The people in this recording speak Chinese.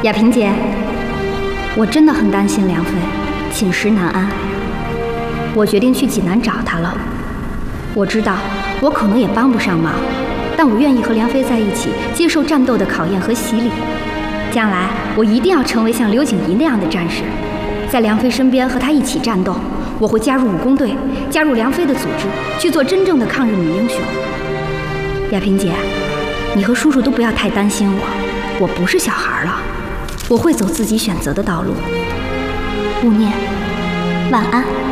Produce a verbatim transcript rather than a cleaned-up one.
雅萍姐，我真的很担心梁飞，寝食难安。我决定去济南找他了。我知道我可能也帮不上忙，但我愿意和梁飞在一起，接受战斗的考验和洗礼。将来我一定要成为像刘景怡那样的战士，在梁飞身边和他一起战斗。我会加入武工队，加入梁飞的组织，去做真正的抗日女英雄。雅萍姐，你和叔叔都不要太担心我，我不是小孩了，我会走自己选择的道路。勿念，晚安。